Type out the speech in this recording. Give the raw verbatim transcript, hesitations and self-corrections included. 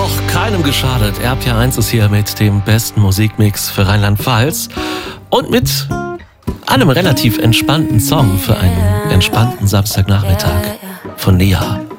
Doch keinem geschadet. R P R eins ist hier mit dem besten Musikmix für Rheinland-Pfalz und mit einem relativ entspannten Song für einen entspannten Samstagnachmittag von Nia.